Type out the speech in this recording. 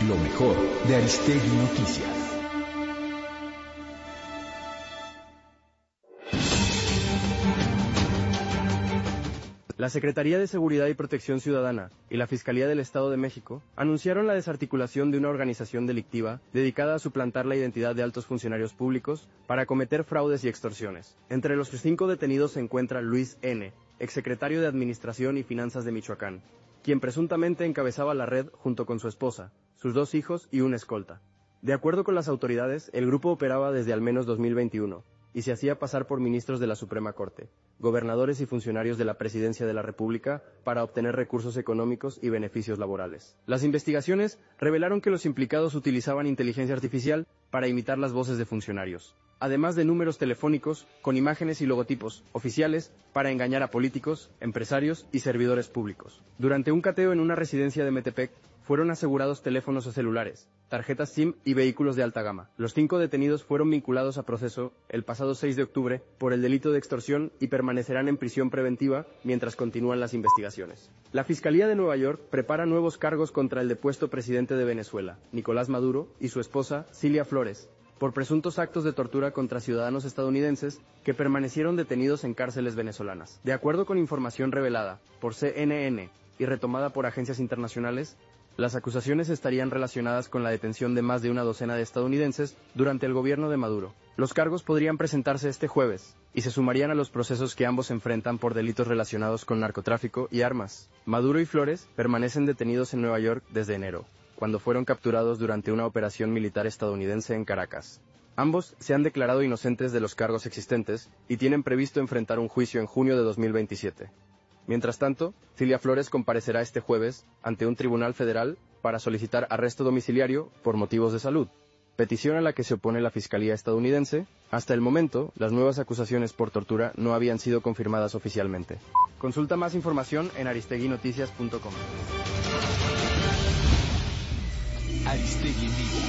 Lo mejor de Aristegui Noticias. La Secretaría de Seguridad y Protección Ciudadana y la Fiscalía del Estado de México anunciaron la desarticulación de una organización delictiva dedicada a suplantar la identidad de altos funcionarios públicos para cometer fraudes y extorsiones. Entre los 5 detenidos se encuentra Luis N., exsecretario de Administración y Finanzas de Michoacán, quien presuntamente encabezaba la red junto con su esposa, sus 2 hijos y un escolta. De acuerdo con las autoridades, el grupo operaba desde al menos 2021, y se hacía pasar por ministros de la Suprema Corte, gobernadores y funcionarios de la Presidencia de la República para obtener recursos económicos y beneficios laborales. Las investigaciones revelaron que los implicados utilizaban inteligencia artificial para imitar las voces de funcionarios, además de números telefónicos con imágenes y logotipos oficiales para engañar a políticos, empresarios y servidores públicos. Durante un cateo en una residencia de Metepec, fueron asegurados teléfonos o celulares, tarjetas SIM y vehículos de alta gama. Los 5 detenidos fueron vinculados a proceso el pasado 6 de octubre por el delito de extorsión y permanecerán en prisión preventiva mientras continúan las investigaciones. La Fiscalía de Nueva York prepara nuevos cargos contra el depuesto presidente de Venezuela, Nicolás Maduro, y su esposa, Cilia Flores, por presuntos actos de tortura contra ciudadanos estadounidenses que permanecieron detenidos en cárceles venezolanas. De acuerdo con información revelada por CNN y retomada por agencias internacionales, las acusaciones estarían relacionadas con la detención de más de una docena de estadounidenses durante el gobierno de Maduro. Los cargos podrían presentarse este jueves y se sumarían a los procesos que ambos enfrentan por delitos relacionados con narcotráfico y armas. Maduro y Flores permanecen detenidos en Nueva York desde enero, cuando fueron capturados durante una operación militar estadounidense en Caracas. Ambos se han declarado inocentes de los cargos existentes y tienen previsto enfrentar un juicio en junio de 2027. Mientras tanto, Cilia Flores comparecerá este jueves ante un tribunal federal para solicitar arresto domiciliario por motivos de salud, petición a la que se opone la Fiscalía estadounidense. Hasta el momento, las nuevas acusaciones por tortura no habían sido confirmadas oficialmente. Consulta más información en aristeguinoticias.com. Aristegui en vivo.